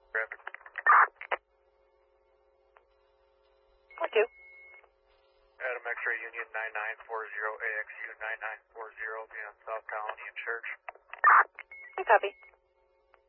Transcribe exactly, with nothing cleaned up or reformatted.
Traffic. What do? Adam X-ray Union nine nine four zero A X U nine nine four zero, being on South Colony and Church. You copy.